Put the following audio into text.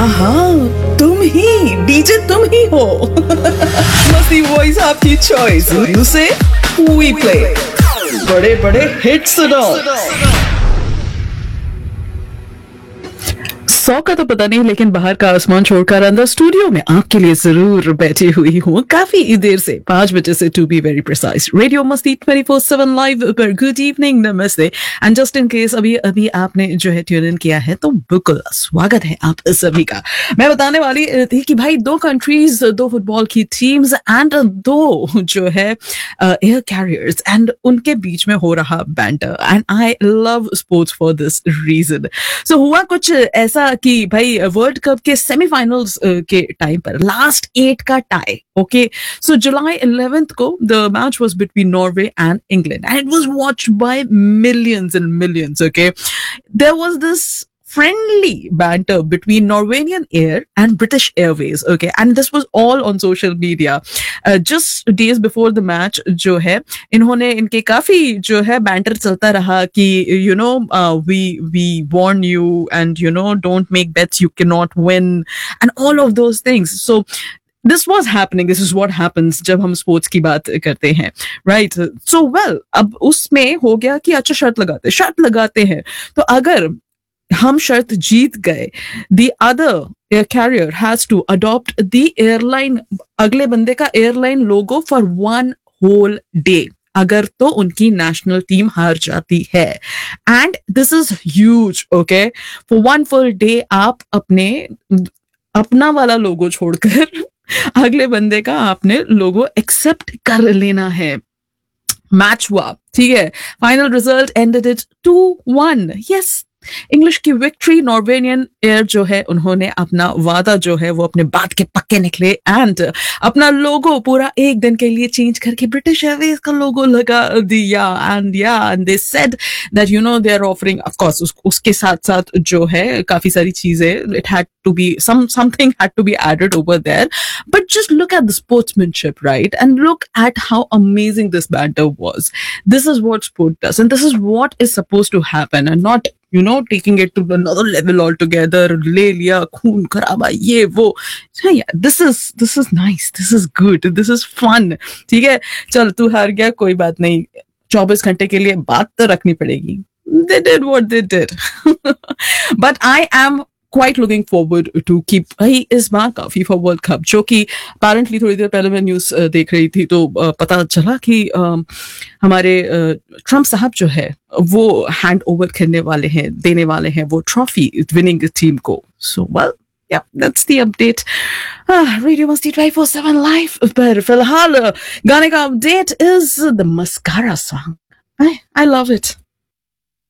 हाँ, तुम ही डीजे, तुम ही हो। मस्ती वॉइस आपकी चॉइस, से वी प्ले बड़े बड़े हिट्स सुनो। 100 का तो पता नहीं, लेकिन बाहर का आसमान छोड़कर अंदर स्टूडियो में आपके लिए जरूर बैठी हुई हूँ काफी देर से, 5 बजे से to be very precise. Radio मस्ती 24/7 लाइव पर गुड इवनिंग, नमस्ते। एंड जस्ट इन केस अभी आपने जो है ट्यून इन किया है, तो बिल्कुल स्वागत है आप सभी का। मैं बताने वाली थी कि भाई 2 कंट्रीज, 2 फुटबॉल की टीम्स एंड 2 जो है एयर कैरियर्स, एंड उनके बीच में हो रहा banter, and I love sports for this reason. सो हुआ कुछ ऐसा कि भाई वर्ल्ड कप के सेमीफाइनल्स के टाइम पर लास्ट 8 का टाई, ओके। सो जुलाई 11th को the match was between Norway and England, and it was watched by millions and millions, okay. There was this friendly banter between Norwegian Air and British Airways, okay, and this was all on social media. Just days before the match जो है, इन्होंने इनके काफी जो है banter चलता रहा कि you know we warn you and you know don't make bets, you cannot win, and all of those things. So this was happening. This is what happens जब हम स्पोर्ट्स की बात करते हैं, right? So well, अब उसमें हो गया कि अच्छा शर्त लगाते हैं, तो अगर हम शर्त जीत गए, the other air carrier has to adopt the airline, अगले बंदे का airline logo for 1 whole day, अगर तो उनकी नेशनल टीम हार जाती है। And this is huge, okay. For 1 full day आप अपना वाला लोगो छोड़कर अगले बंदे का आपने लोगो एक्सेप्ट कर लेना है। मैच हुआ, ठीक है, final result ended it 2-1। Yes, English की विक्ट्री। नॉर्वेजियन एयर जो है, उन्होंने अपना वादा जो है वो अपने बात के पक्के निकले, एंड अपना लोगो पूरा एक दिन के लिए चेंज करके ब्रिटिश एयरवेज का लोगो लगा दिया। And they said that you know they are offering, of course उसके साथ साथ जो है काफी सारी चीजें, it had to be something had to be added over there, but just look at the sportsmanship, right? And look at how amazing this banter was. This is what sport does, and this is what is supposed to happen, and not you know taking it to another level altogether. ले लिया, खून खराबा, ये वो। So yeah, this is nice, this is good, this is fun, ठीक है। चल तू हार गया, कोई बात नहीं, 24 घंटे के लिए बात तो रखनी पड़ेगी। They did what they did. But I am quite looking forward to keep इस बार का FIFA World Cup, जो कि apparently थोड़ी देर पहले मैं न्यूज देख रही थी, तो पता चला कि हमारे ट्रम्प साहब जो है वो हैंड ओवर करने वाले हैं, देने वाले हैं वो ट्रॉफी विनिंग टीम को। So well, yeah, that's the update. Radio Masti 24/7 live पर फिलहाल गाने का update is the Mascara song. I love it.